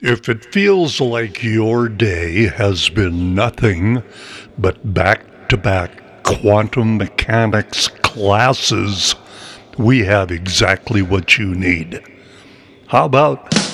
If it feels like your day has been nothing but back-to-back quantum mechanics classes, we have exactly what you need. How about